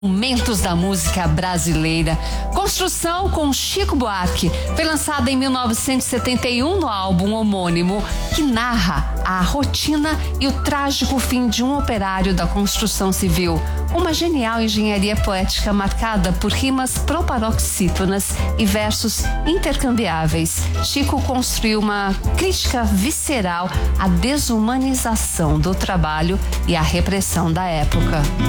Momentos da música brasileira. Construção com Chico Buarque. Foi lançada em 1971 no álbum homônimo, que narra a rotina e o trágico fim de um operário da construção civil. Uma genial engenharia poética marcada por rimas proparoxítonas e versos intercambiáveis. Chico construiu uma crítica visceral à desumanização do trabalho e à repressão da época.